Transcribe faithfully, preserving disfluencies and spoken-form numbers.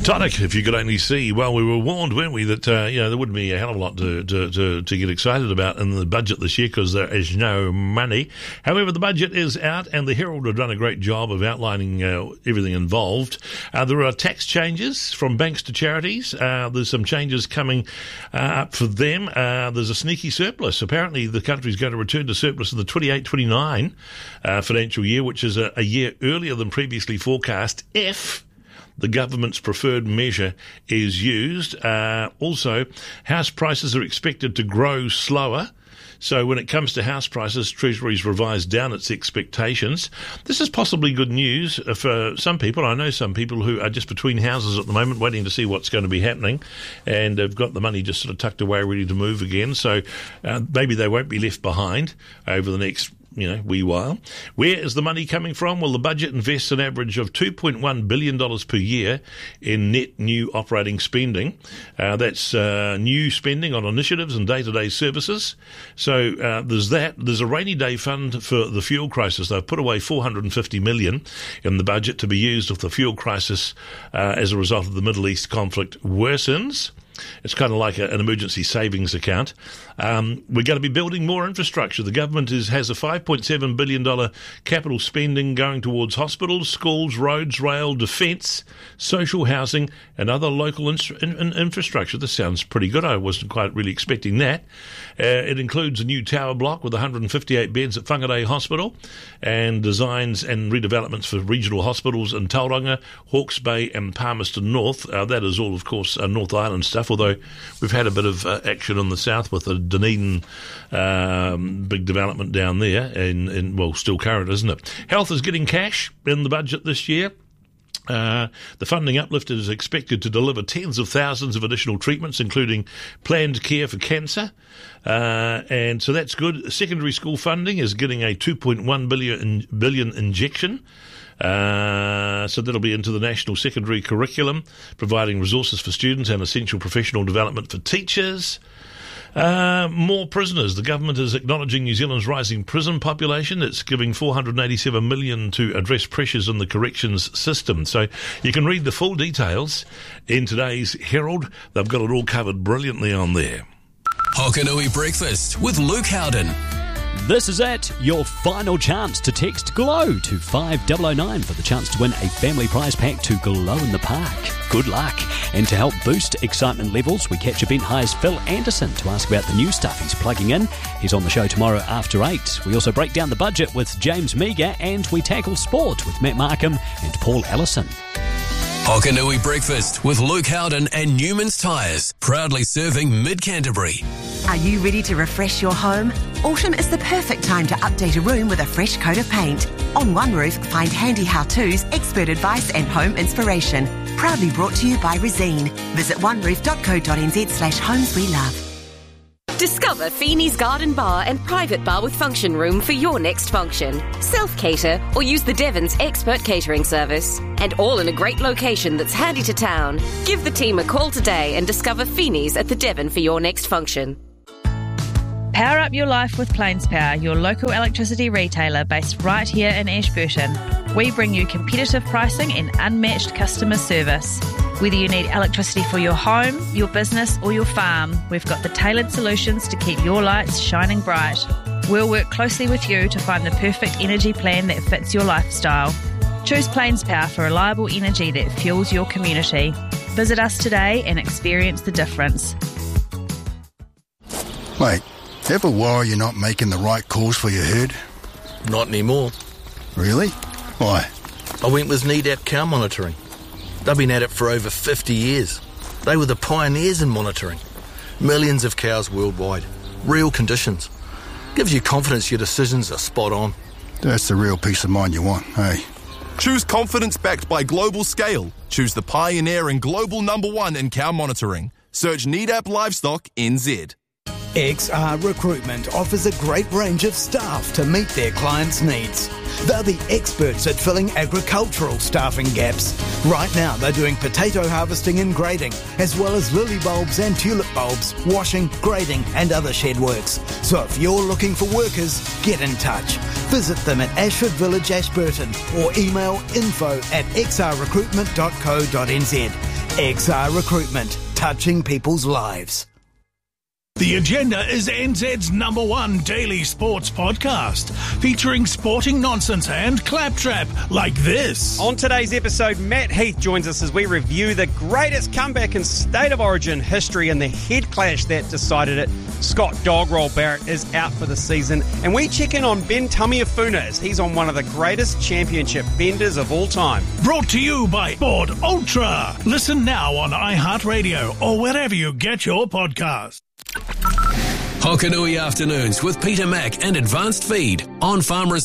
Tonic, if you could only see. Well, we were warned, weren't we, that uh, you know there wouldn't be a hell of a lot to, to, to, to get excited about in the budget this year because there is no money. However, the budget is out, and the Herald have done a great job of outlining uh, everything involved. Uh, there are tax changes from banks to charities. Uh, there's some changes coming uh, up for them. Uh, there's a sneaky surplus. Apparently, the country's going to return to surplus in the twenty-eight twenty-nine uh, financial year, which is a, a year earlier than previously forecast, if the government's preferred measure is used. Uh, also, house prices are expected to grow slower. So when it comes to house prices, Treasury's revised down its expectations. This is possibly good news for some people. I know some people who are just between houses at the moment waiting to see what's going to be happening, and have got the money just sort of tucked away ready to move again. So uh, maybe they won't be left behind over the next you know, wee while. Where is the money coming from? Well, the budget invests an average of two point one billion dollars per year in net new operating spending. Uh, that's uh, new spending on initiatives and day-to-day services. So uh, there's that. There's a rainy day fund for the fuel crisis. They've put away four hundred fifty million dollars in the budget to be used if the fuel crisis uh, as a result of the Middle East conflict worsens. It's kind of like a, an emergency savings account. Um, we're going to be building more infrastructure. The government is, has a five point seven billion dollars capital spending going towards hospitals, schools, roads, rail, defence, social housing and other local in, in, infrastructure. This sounds pretty good. I wasn't quite really expecting that. Uh, it includes a new tower block with one hundred fifty-eight beds at Whangarei Hospital, and designs and redevelopments for regional hospitals in Tauranga, Hawke's Bay and Palmerston North. Uh, that is all, of course, uh, North Island stuff, although we've had a bit of uh, action in the south with the Dunedin um, big development down there, and, and, well, still current, isn't it? Health is getting cash in the budget this year. Uh, the funding uplift is expected to deliver tens of thousands of additional treatments, including planned care for cancer. Uh, and so that's good. Secondary school funding is getting a two point one billion, billion injection. Uh, so that'll be into the national secondary curriculum, providing resources for students and essential professional development for teachers. Uh, more prisoners. The government is acknowledging New Zealand's rising prison population. It's giving four hundred eighty-seven million dollars to address pressures in the corrections system. So you can read the full details in today's Herald. They've got it all covered brilliantly on there. Hokanui Breakfast with Luke Howden. This is it, your final chance to text GLOW to five oh oh nine for the chance to win a family prize pack to Glow in the Park. Good luck. And to help boost excitement levels, we catch Event High's Phil Anderson to ask about the new stuff he's plugging in. He's on the show tomorrow after eight. We also break down the budget with James Meager, and we tackle sport with Matt Markham and Paul Ellison. Hokanui Breakfast with Luke Howden and Newman's Tyres, proudly serving Mid-Canterbury. Are you ready to refresh your home? Autumn is the perfect time to update a room with a fresh coat of paint. On One Roof, find handy how-tos, expert advice and home inspiration. Proudly brought to you by Resene. Visit oneroof.co.nz slash homes we love. Discover Feeney's Garden Bar and private bar with function room for your next function. Self-cater or use the Devon's expert catering service. And all in a great location that's handy to town. Give the team a call today and discover Feeney's at the Devon for your next function. Power up your life with Plains Power, your local electricity retailer based right here in Ashburton. We bring you competitive pricing and unmatched customer service. Whether you need electricity for your home, your business or your farm, we've got the tailored solutions to keep your lights shining bright. We'll work closely with you to find the perfect energy plan that fits your lifestyle. Choose Plains Power for reliable energy that fuels your community. Visit us today and experience the difference. Mate, ever worry you're not making the right calls for your herd? Not anymore. Really? Why? I went with Nedap Cow Monitoring. They've been at it for over fifty years. They were the pioneers in monitoring. Millions of cows worldwide. Real conditions. Gives you confidence your decisions are spot on. That's the real peace of mind you want, hey? Choose confidence backed by global scale. Choose the pioneer and global number one in cow monitoring. Search Nedap Livestock N Z. X R Recruitment offers a great range of staff to meet their clients' needs. They're the experts at filling agricultural staffing gaps. Right now, they're doing potato harvesting and grading, as well as lily bulbs and tulip bulbs, washing, grading, and other shed works. So if you're looking for workers, get in touch. Visit them at Ashford Village, Ashburton, or email info at x r recruitment dot co dot n z. X R Recruitment, touching people's lives. The Agenda is N Z's number one daily sports podcast, featuring sporting nonsense and claptrap like this. On today's episode, Matt Heath joins us as we review the greatest comeback in State of Origin history and the head clash that decided it. Scott Dogroll Barrett is out for the season, and we check in on Ben Tameifuna as he's on one of the greatest championship benders of all time. Brought to you by Sport Ultra. Listen now on iHeartRadio or wherever you get your podcasts. Hokanui Afternoons with Peter Mack and Advanced Feed on Farmers